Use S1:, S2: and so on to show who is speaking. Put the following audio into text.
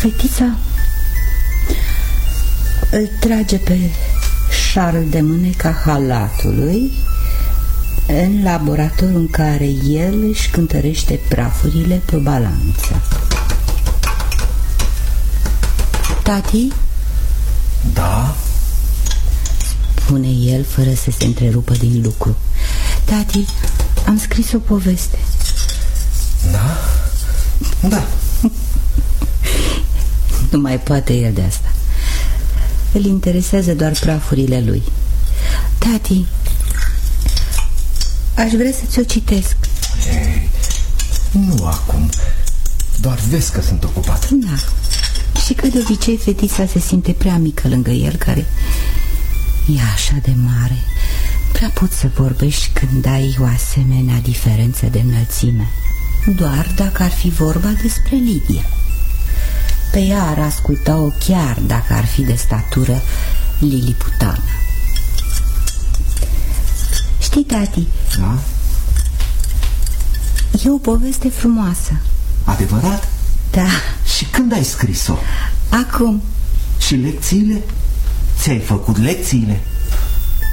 S1: Fetița îl trage pe Charles de mâneca halatului în laboratorul în care el își cântărește prafurile pe balanță. Tati?
S2: Da?
S1: Spune el fără să se întrerupă din lucru. Tati, am scris o poveste.
S2: Da? Da.
S1: Nu mai poate el de asta. Îl interesează doar prafurile lui. Tati, aș vrea să ți-o citesc.
S2: Ei, nu acum. Doar vezi că sunt ocupat.
S1: Da. Și că de obicei fetița se simte prea mică lângă el, care e așa de mare. Prea poți să vorbești când ai o asemenea diferență de înălțime. Doar dacă ar fi vorba despre Lidia. Pe ea ar asculta-o chiar dacă ar fi de statură liliputană. Știi, tati?
S2: Da?
S1: E o poveste frumoasă.
S2: Adevărat?
S1: Da.
S2: Și când ai scris-o?
S1: Acum.
S2: Și lecțiile? Ți-ai făcut lecțiile?